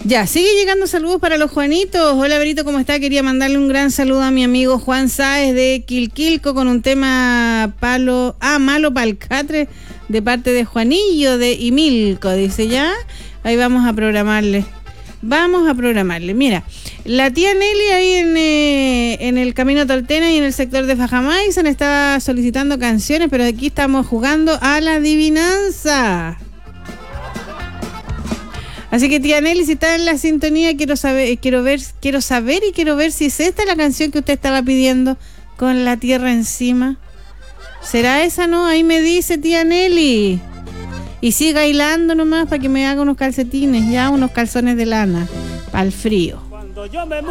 Ya, sigue llegando saludos para los Juanitos. Hola, Berito, ¿cómo está? Quería mandarle un gran saludo a mi amigo Juan Sáez de Quilquilco con un tema malo palcatre de parte de Juanillo de Imilco, dice ya. Ahí vamos a programarle. Mira, la tía Nelly ahí en el Camino Toltena y en el sector de Fajamaizen estaba solicitando canciones, pero aquí estamos jugando a la adivinanza. Así que tía Nelly, si está en la sintonía, quiero saber y quiero ver si es esta la canción que usted estaba pidiendo con la tierra encima. ¿Será esa, no? Ahí me dice tía Nelly. Y siga hilando nomás para que me haga unos calcetines, ya unos calzones de lana, para el frío.